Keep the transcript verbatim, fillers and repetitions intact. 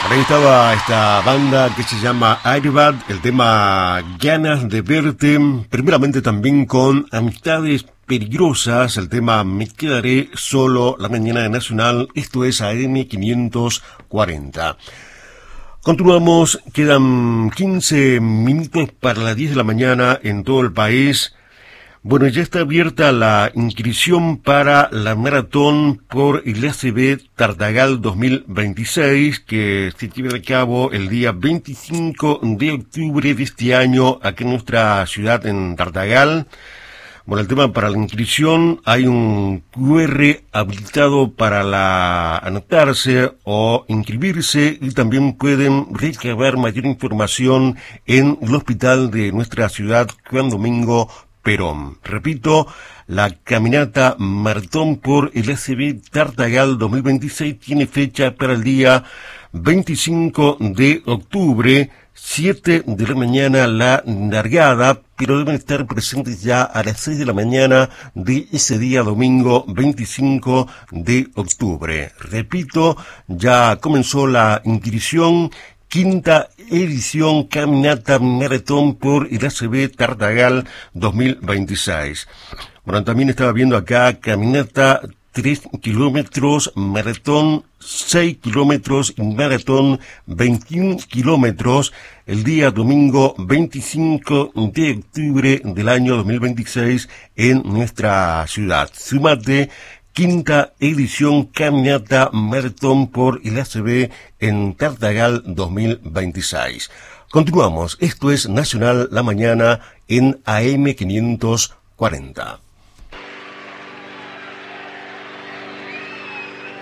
Ahí estaba esta banda que se llama Airbag, el tema Ganas de Verte, primeramente también con Amistades Peligrosas, el tema Me Quedaré Solo, la mañana nacional, esto es A M quinientos cuarenta. Continuamos, quedan quince minutos para las diez de la mañana en todo el país. Bueno, ya está abierta la inscripción para la maratón por el A C B Tartagal dos mil veintiséis, que se lleva a cabo el día veinticinco de octubre de este año aquí en nuestra ciudad, en Tartagal. Bueno, el tema para la inscripción, hay un Q R habilitado para la anotarse o inscribirse, y también pueden recabar mayor información en el hospital de nuestra ciudad, Juan Domingo Perón. Repito, la caminata maratón por el A C B Tartagal dos mil veintiséis tiene fecha para el día veinticinco de octubre, siete de la mañana la largada, pero deben estar presentes ya a las seis de la mañana de ese día domingo veinticinco de octubre. Repito, ya comenzó la inscripción. Quinta edición Caminata Maratón por el A C B Tartagal dos mil veintiséis. Bueno, también estaba viendo acá Caminata tres kilómetros, Maratón seis kilómetros y Maratón veintiún kilómetros el día domingo veinticinco de octubre del año dos mil veintiséis en nuestra ciudad. Súmate, quinta edición Caminata Maratón por el A C B en Tartagal dos mil veintiséis. Continuamos, esto es Nacional La Mañana en A M quinientos cuarenta.